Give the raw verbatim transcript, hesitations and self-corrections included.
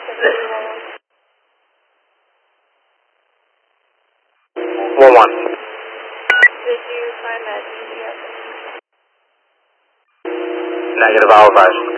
One one. Did you find that G P S? Negative, I'll advise.